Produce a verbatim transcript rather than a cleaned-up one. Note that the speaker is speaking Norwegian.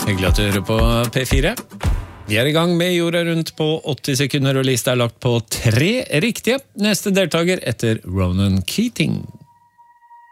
Hyggelig at du hører på P fire. Vi er i gang med jorda rundt på åtti sekunder, og lista er lagt på tre riktige. Neste deltaker etter Ronan Keating.